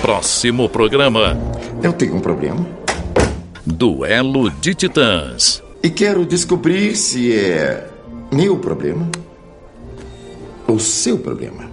Próximo programa. Eu tenho um problema. Duelo de Titãs. E quero descobrir se é meu problema ou seu problema.